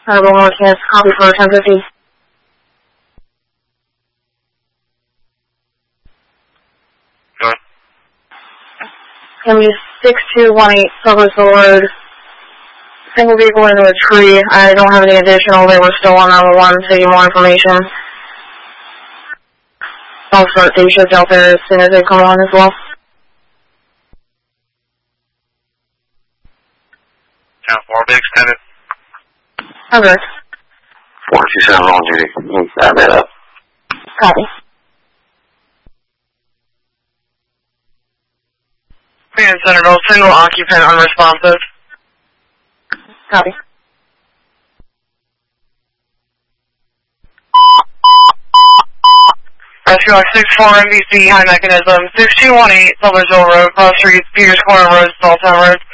Honorable Martinez, copy for 1050. Go ahead. Can be 6218 Silversville Road. Single vehicle into a tree. I don't have any additional. They were still on 911 to give more information. I'll start day shift out there as soon as they come on as well. 10-4, be extended. Okay. 427 on duty. Add that up. Copy. Command Centerville, single occupant unresponsive. Copy. Rescue Lock 64 MVC, high mechanism, 6218 Silversville Road, cross streets, Peters Corner Road, Saltown Road.